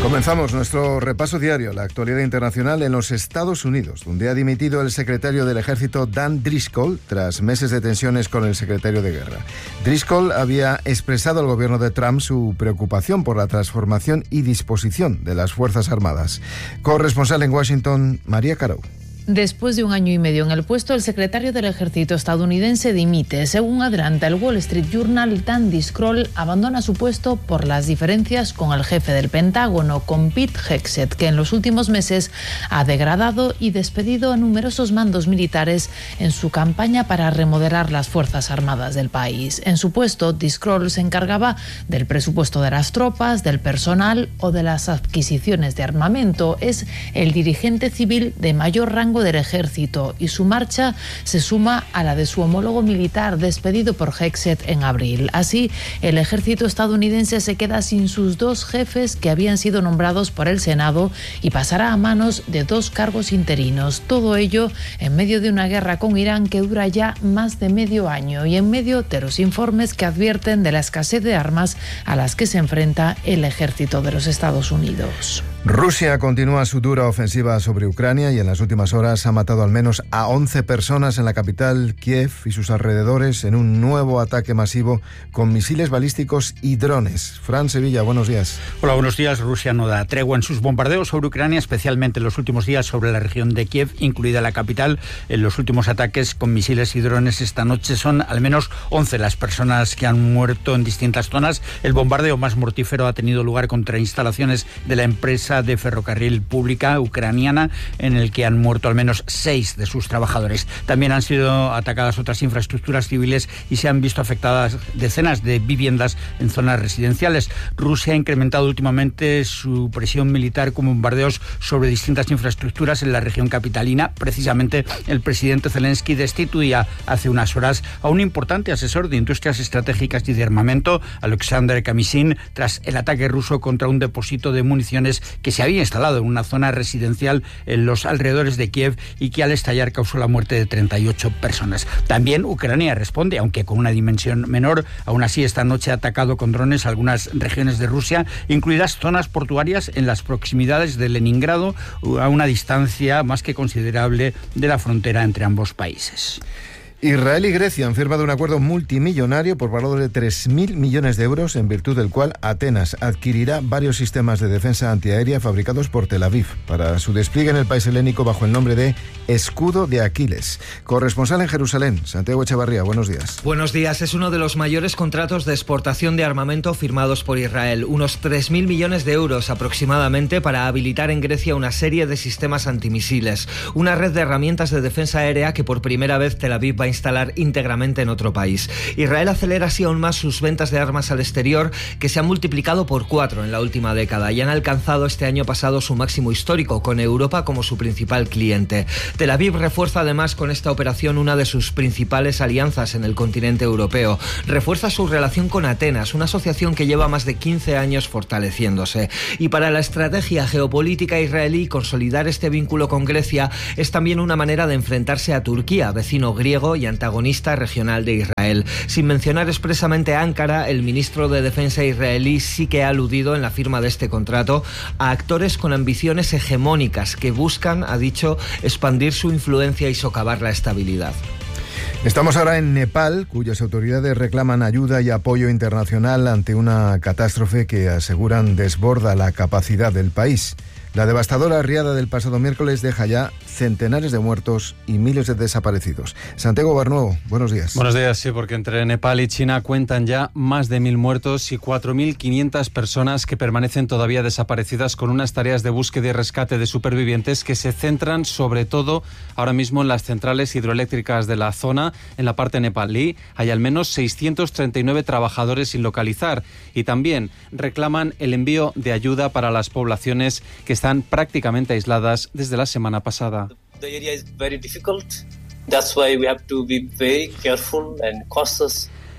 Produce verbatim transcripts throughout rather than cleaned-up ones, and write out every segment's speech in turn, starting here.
Comenzamos nuestro repaso diario a la actualidad internacional en los Estados Unidos, donde ha dimitido el secretario del Ejército Dan Driscoll tras meses de tensiones con el secretario de Guerra. Driscoll había expresado al gobierno de Trump su preocupación por la transformación y disposición de las Fuerzas Armadas. Corresponsal en Washington, María Carou. Después de un año y medio en el puesto, el secretario del Ejército estadounidense dimite. Según adelanta el Wall Street Journal, Dan Driscoll abandona su puesto por las diferencias con el jefe del Pentágono, con Pete Hegseth, que en los últimos meses ha degradado y despedido a numerosos mandos militares en su campaña para remodelar las Fuerzas Armadas del país. En su puesto, Driscoll se encargaba del presupuesto de las tropas, del personal o de las adquisiciones de armamento. Es el dirigente civil de mayor rango del ejército y su marcha se suma a la de su homólogo militar despedido por Hegseth en abril. Así, el ejército estadounidense se queda sin sus dos jefes que habían sido nombrados por el Senado y pasará a manos de dos cargos interinos. Todo ello en medio de una guerra con Irán que dura ya más de medio año y en medio de los informes que advierten de la escasez de armas a las que se enfrenta el ejército de los Estados Unidos. Rusia continúa su dura ofensiva sobre Ucrania y en las últimas horas ha matado al menos a once personas en la capital, Kiev, y sus alrededores en un nuevo ataque masivo con misiles balísticos y drones. Fran Sevilla, buenos días. Hola, buenos días. Rusia no da tregua en sus bombardeos sobre Ucrania, especialmente en los últimos días sobre la región de Kiev, incluida la capital. En los últimos ataques con misiles y drones esta noche son al menos once las personas que han muerto en distintas zonas. El bombardeo más mortífero ha tenido lugar contra instalaciones de la empresa de ferrocarril pública ucraniana, en el que han muerto al menos seis de sus trabajadores. También han sido atacadas otras infraestructuras civiles y se han visto afectadas decenas de viviendas en zonas residenciales. Rusia ha incrementado últimamente su presión militar con bombardeos sobre distintas infraestructuras en la región capitalina. Precisamente el presidente Zelensky destituía hace unas horas a un importante asesor de industrias estratégicas y de armamento, Alexander Kamisin, tras el ataque ruso contra un depósito de municiones que se había instalado en una zona residencial en los alrededores de Kiev y que al estallar causó la muerte de treinta y ocho personas. También Ucrania responde, aunque con una dimensión menor. Aún así, esta noche ha atacado con drones algunas regiones de Rusia, incluidas zonas portuarias en las proximidades de Leningrado, a una distancia más que considerable de la frontera entre ambos países. Israel y Grecia han firmado un acuerdo multimillonario por valor de tres mil millones de euros, en virtud del cual Atenas adquirirá varios sistemas de defensa antiaérea fabricados por Tel Aviv para su despliegue en el país helénico bajo el nombre de Escudo de Aquiles. Corresponsal en Jerusalén, Santiago Echevarría, buenos días. Buenos días. Es uno de los mayores contratos de exportación de armamento firmados por Israel. Unos tres mil millones de euros aproximadamente para habilitar en Grecia una serie de sistemas antimisiles. Una red de herramientas de defensa aérea que por primera vez Tel Aviv va a instalar íntegramente en otro país. Israel acelera así aún más sus ventas de armas al exterior, que se han multiplicado por cuatro en la última década y han alcanzado este año pasado su máximo histórico, con Europa como su principal cliente. Tel Aviv refuerza además con esta operación una de sus principales alianzas en el continente europeo. Refuerza su relación con Atenas, una asociación que lleva más de quince años fortaleciéndose. Y para la estrategia geopolítica israelí, consolidar este vínculo con Grecia es también una manera de enfrentarse a Turquía, vecino griego y antagonista regional de Israel. Sin mencionar expresamente a Ankara, el ministro de Defensa israelí sí que ha aludido en la firma de este contrato a actores con ambiciones hegemónicas que buscan, ha dicho, expandir su influencia y socavar la estabilidad. Estamos ahora en Nepal, cuyas autoridades reclaman ayuda y apoyo internacional ante una catástrofe que aseguran desborda la capacidad del país. La devastadora riada del pasado miércoles deja ya centenares de muertos y miles de desaparecidos. Santiago Barnuevo, buenos días. Buenos días, sí, porque entre Nepal y China cuentan ya más de mil muertos y cuatro mil quinientas personas que permanecen todavía desaparecidas, con unas tareas de búsqueda y rescate de supervivientes que se centran sobre todo ahora mismo en las centrales hidroeléctricas de la zona. En la parte nepalí hay al menos seiscientos treinta y nueve trabajadores sin localizar y también reclaman el envío de ayuda para las poblaciones que están prácticamente aisladas desde la semana pasada. The area is very difficult. That's why we have to be very careful and cautious.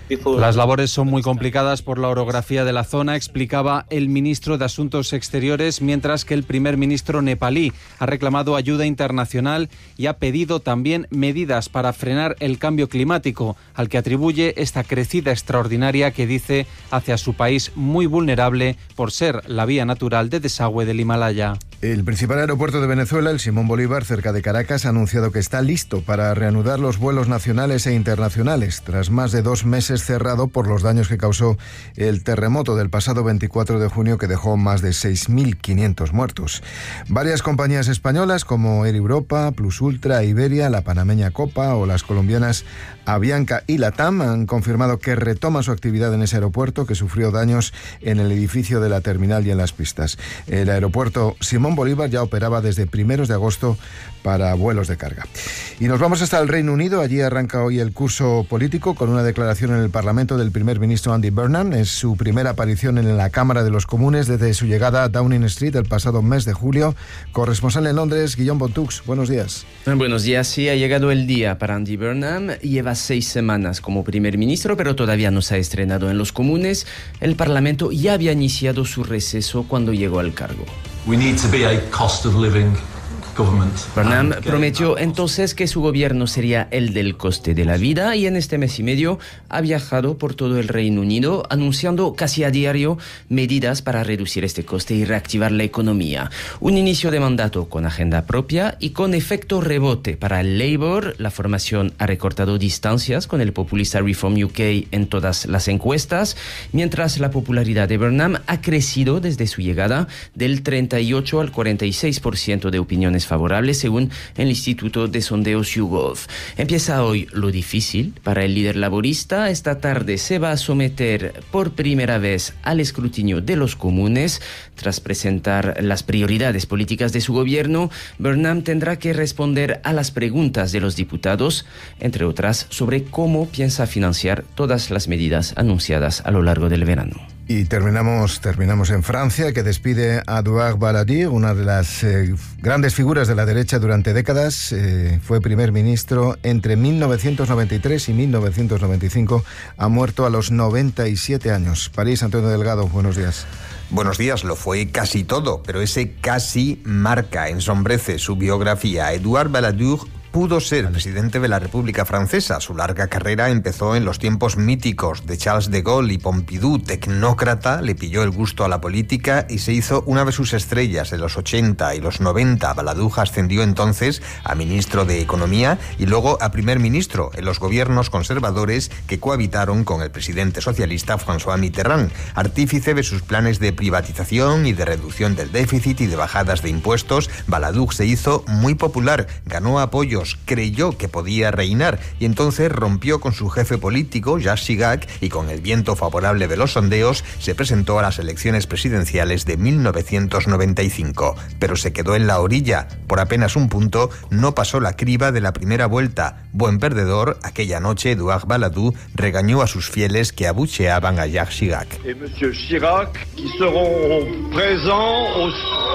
Las labores son muy complicadas por la orografía de la zona, explicaba el ministro de Asuntos Exteriores, mientras que el primer ministro nepalí ha reclamado ayuda internacional y ha pedido también medidas para frenar el cambio climático, al que atribuye esta crecida extraordinaria que dice hace a su país muy vulnerable por ser la vía natural de desagüe del Himalaya. El principal aeropuerto de Venezuela, el Simón Bolívar, cerca de Caracas, ha anunciado que está listo para reanudar los vuelos nacionales e internacionales, tras más de dos meses cerrado por los daños que causó el terremoto del pasado veinticuatro de junio, que dejó más de seis mil quinientos muertos. Varias compañías españolas como Air Europa, Plus Ultra, Iberia, la panameña Copa o las colombianas Avianca y Latam han confirmado que retoma su actividad en ese aeropuerto, que sufrió daños en el edificio de la terminal y en las pistas. El aeropuerto Simón Bolívar ya operaba desde primeros de agosto para vuelos de carga. Y nos vamos hasta el Reino Unido. Allí arranca hoy el curso político con una declaración en el Parlamento del primer ministro Andy Burnham. Es su primera aparición en la Cámara de los Comunes desde su llegada a Downing Street el pasado mes de julio. Corresponsal en Londres, Guillaume Bontux. Buenos días. Buenos días. Sí, ha llegado el día para Andy Burnham. Lleva seis semanas como primer ministro, pero todavía no se ha estrenado en los Comunes. El Parlamento ya había iniciado su receso cuando llegó al cargo. We need to be a cost of living government. Burnham prometió entonces que su gobierno sería el del coste de la vida y en este mes y medio ha viajado por todo el Reino Unido anunciando casi a diario medidas para reducir este coste y reactivar la economía. Un inicio de mandato con agenda propia y con efecto rebote para el Labour. La formación ha recortado distancias con el populista Reform U K en todas las encuestas, mientras la popularidad de Burnham ha crecido desde su llegada del treinta y ocho al cuarenta y seis por ciento de opiniones favorables según el Instituto de Sondeos YouGov. Empieza hoy lo difícil para el líder laborista. Esta tarde se va a someter por primera vez al escrutinio de los comunes. Tras presentar las prioridades políticas de su gobierno, Burnham tendrá que responder a las preguntas de los diputados, entre otras sobre cómo piensa financiar todas las medidas anunciadas a lo largo del verano. Y terminamos, terminamos en Francia, que despide a Edouard Balladur, una de las eh, grandes figuras de la derecha durante décadas. Eh, fue primer ministro entre mil novecientos noventa y tres y mil novecientos noventa y cinco. Ha muerto a los noventa y siete años. París, Antonio Delgado, buenos días. Buenos días, lo fue casi todo, pero ese casi marca, ensombrece su biografía. Edouard Balladur pudo ser presidente de la República Francesa. Su larga carrera empezó en los tiempos míticos de Charles de Gaulle y Pompidou. Tecnócrata, le pilló el gusto a la política y se hizo una de sus estrellas en los ochenta y los noventa. Balladur ascendió entonces a ministro de Economía y luego a primer ministro en los gobiernos conservadores que cohabitaron con el presidente socialista François Mitterrand. Artífice de sus planes de privatización y de reducción del déficit y de bajadas de impuestos, Balladur se hizo muy popular, ganó apoyo, creyó que podía reinar y entonces rompió con su jefe político, Jacques Chirac, y con el viento favorable de los sondeos se presentó a las elecciones presidenciales de mil novecientos noventa y cinco. Pero se quedó en la orilla. Por apenas un punto no pasó la criba de la primera vuelta. Buen perdedor, aquella noche Edouard Balladur regañó a sus fieles que abucheaban a Jacques Chirac. Et Monsieur Chirac, qui seront présents au...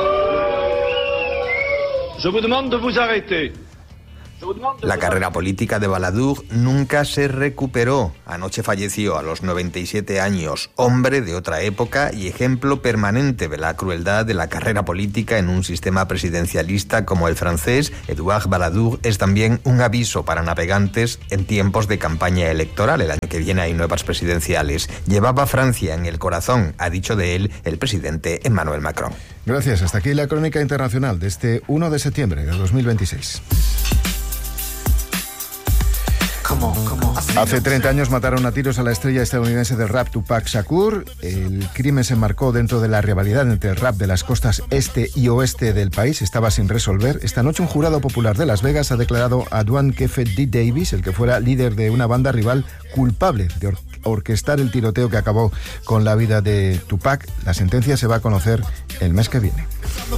Je vous demande de vous arrêter. La carrera política de Balladur nunca se recuperó. Anoche falleció a los noventa y siete años, hombre de otra época y ejemplo permanente de la crueldad de la carrera política en un sistema presidencialista como el francés. Edouard Balladur es también un aviso para navegantes en tiempos de campaña electoral. El año que viene hay nuevas presidenciales. Llevaba Francia en el corazón, ha dicho de él el presidente Emmanuel Macron. Gracias. Hasta aquí la crónica internacional de este uno de septiembre de dos mil veintiséis. Hace treinta años mataron a tiros a la estrella estadounidense del rap Tupac Shakur. El crimen se enmarcó dentro de la rivalidad entre el rap de las costas este y oeste del país. Estaba sin resolver. Esta noche un jurado popular de Las Vegas ha declarado a Dwan Kefe D. Davis, el que fuera líder de una banda rival, culpable de or- orquestar el tiroteo que acabó con la vida de Tupac. La sentencia se va a conocer el mes que viene.